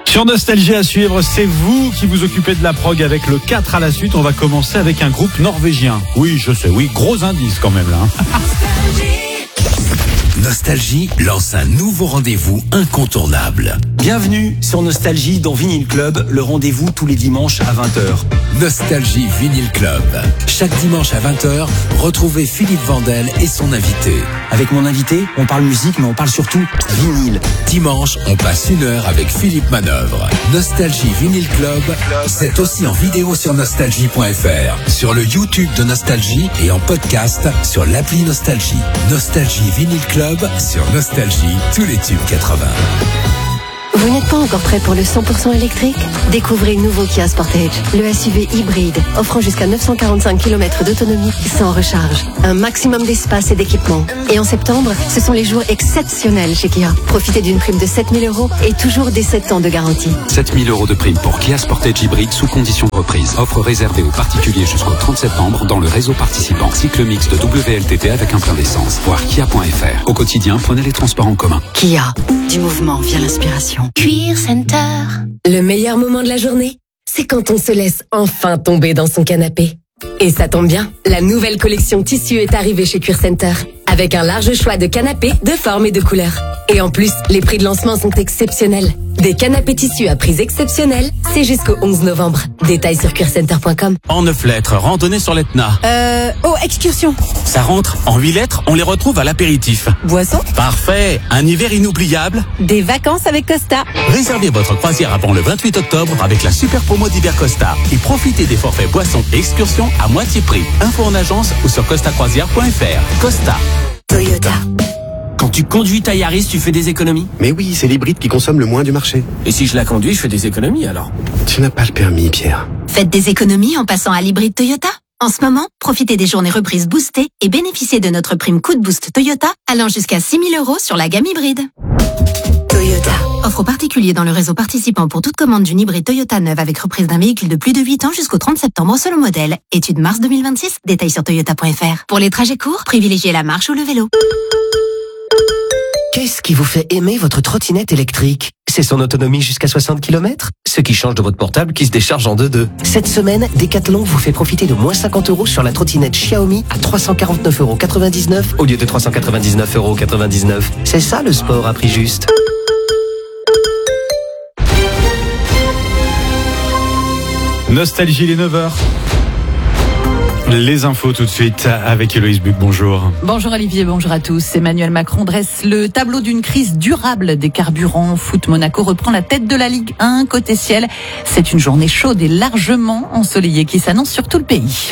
Sur Nostalgie à suivre, c'est vous qui vous occupez de la prog avec le 4 à la suite. On va commencer avec un groupe norvégien. Oui, je sais, oui, gros indice quand même là. Nostalgie lance un nouveau rendez-vous incontournable. Bienvenue sur Nostalgie dans Vinyl Club, le rendez-vous tous les dimanches à 20h. Nostalgie Vinyl Club. Chaque dimanche à 20h, retrouvez Philippe Vandel et son invité. Avec mon invité, on parle musique, mais on parle surtout vinyle. Dimanche, on passe 1 heure avec Philippe Manœuvre. Nostalgie Vinyl Club, c'est aussi en vidéo sur nostalgie.fr, sur le YouTube de Nostalgie et en podcast sur l'appli Nostalgie. Nostalgie Vinyl Club sur Nostalgie, tous les tubes 80. Vous n'êtes pas encore prêt pour le 100% électrique? Découvrez le nouveau Kia Sportage, le SUV hybride, offrant jusqu'à 945 km d'autonomie sans recharge. Un maximum d'espace et d'équipement. Et en septembre, ce sont les jours exceptionnels chez Kia. Profitez d'une prime de 7 000 € et toujours des 7 ans de garantie. 7 000 € de prime pour Kia Sportage hybride sous condition de reprise. Offre réservée aux particuliers jusqu'au 30 septembre dans le réseau participant. Cycle mix de WLTP avec un plein d'essence. Voir kia.fr. Au quotidien, prenez les transports en commun. Kia, du mouvement vient l'inspiration. Cuir Center. Le meilleur moment de la journée, c'est quand on se laisse enfin tomber dans son canapé. Et ça tombe bien, la nouvelle collection tissu est arrivée chez Cuir Center, avec un large choix de canapés de formes et de couleurs. Et en plus, les prix de lancement sont exceptionnels. Des canapés tissus à prix exceptionnels, c'est jusqu'au 11 novembre. Détails sur cuircenter.com. En 9 lettres, randonnée sur l'Etna. Excursion. Ça rentre. En 8 lettres, on les retrouve à l'apéritif. Boisson. Parfait. Un hiver inoubliable. Des vacances avec Costa. Réservez votre croisière avant le 28 octobre avec la super promo d'hiver Costa. Et profitez des forfaits boissons et excursions à moitié prix. Info en agence ou sur costacroisière.fr. Costa. Toyota. Quand tu conduis ta Yaris, tu fais des économies? Mais oui, c'est l'hybride qui consomme le moins du marché. Et si je la conduis, je fais des économies alors? Tu n'as pas le permis, Pierre. Faites des économies en passant à l'hybride Toyota. En ce moment, profitez des journées reprises boostées et bénéficiez de notre prime coup de boost Toyota allant jusqu'à 6 000 € sur la gamme hybride. Toyota. Offre aux particuliers dans le réseau participant pour toute commande d'une hybride Toyota neuve avec reprise d'un véhicule de plus de 8 ans jusqu'au 30 septembre selon modèle. Étude mars 2026, détails sur toyota.fr. Pour les trajets courts, privilégiez la marche ou le vélo. Qu'est-ce qui vous fait aimer votre trottinette électrique? C'est son autonomie jusqu'à 60 km? Ce qui change de votre portable qui se décharge en 2-2. Cette semaine, Decathlon vous fait profiter de moins 50 € sur la trottinette Xiaomi à 349,99 € au lieu de 399,99 €. C'est ça le sport à prix juste. Nostalgie, les 9h. Les infos tout de suite avec Héloïse Buc, bonjour. Bonjour Olivier, bonjour à tous. Emmanuel Macron dresse le tableau d'une crise durable des carburants. Foot Monaco reprend la tête de la Ligue 1 côté ciel. C'est une journée chaude et largement ensoleillée qui s'annonce sur tout le pays.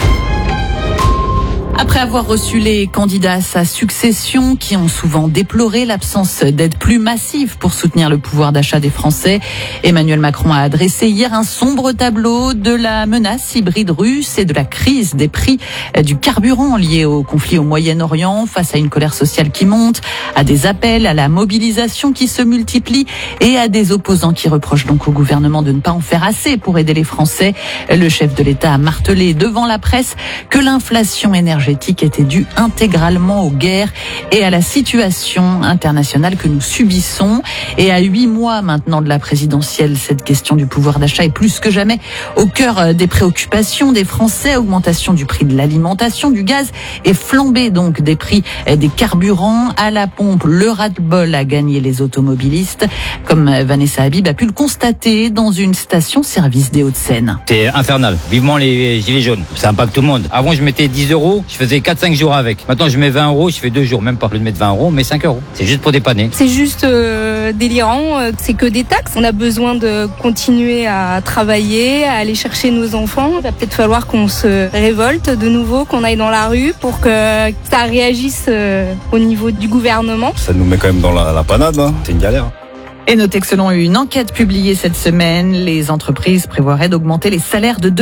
Après avoir reçu les candidats à sa succession qui ont souvent déploré l'absence d'aide plus massive pour soutenir le pouvoir d'achat des Français, Emmanuel Macron a adressé hier un sombre tableau de la menace hybride russe et de la crise des prix du carburant lié au conflit au Moyen-Orient, face à une colère sociale qui monte, à des appels à la mobilisation qui se multiplient et à des opposants qui reprochent donc au gouvernement de ne pas en faire assez pour aider les Français. Le chef de l'État a martelé devant la presse que l'inflation énergétique était due intégralement aux guerres et à la situation internationale que nous subissons. Et à 8 mois maintenant de la présidentielle, cette question du pouvoir d'achat est plus que jamais au cœur des préoccupations des Français. Augmentation du prix de l'alimentation, du gaz et flambée donc des prix des carburants à la pompe. Le ras-le-bol a gagné les automobilistes, comme Vanessa Habib a pu le constater dans une station-service des Hauts-de-Seine. C'est infernal. Vivement les gilets jaunes. Ça impacte tout le monde. Avant, je mettais 10 €. Je faisais 4-5 jours avec. Maintenant, je mets 20 €, je fais 2 jours. Même pas plus de mettre 20 €, mais 5 €. C'est juste pour dépanner. C'est juste délirant. C'est que des taxes. On a besoin de continuer à travailler, à aller chercher nos enfants. Il va peut-être falloir qu'on se révolte de nouveau, qu'on aille dans la rue pour que ça réagisse au niveau du gouvernement. Ça nous met quand même dans la panade, hein. C'est une galère. Et notez que selon une enquête publiée cette semaine, les entreprises prévoiraient d'augmenter les salaires de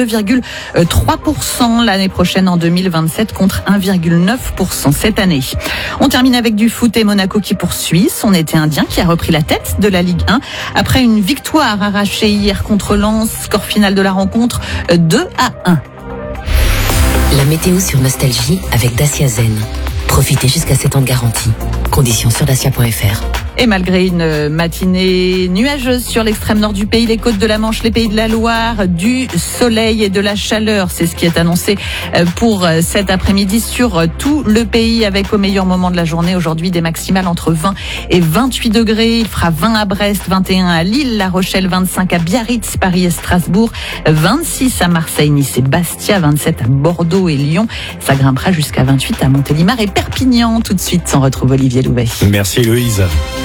2,3% l'année prochaine en 2027 contre 1,9% cette année. On termine avec du foot et Monaco qui poursuit son été indien qui a repris la tête de la Ligue 1 après une victoire arrachée hier contre Lens. Score final de la rencontre 2-1. La météo sur Nostalgie avec Dacia Zen. Profitez jusqu'à 7 ans de garantie. Conditions sur dacia.fr. Et malgré une matinée nuageuse sur l'extrême nord du pays, les côtes de la Manche, les pays de la Loire, du soleil et de la chaleur, c'est ce qui est annoncé pour cet après-midi sur tout le pays, avec au meilleur moment de la journée aujourd'hui des maximales entre 20 et 28 degrés. Il fera 20 à Brest, 21 à Lille, La Rochelle, 25 à Biarritz, Paris et Strasbourg, 26 à Marseille, Nice et Bastia, 27 à Bordeaux et Lyon. Ça grimpera jusqu'à 28 à Montélimar et Perpignan. Tout de suite, on retrouve Olivier Louvet. Merci Héloïse.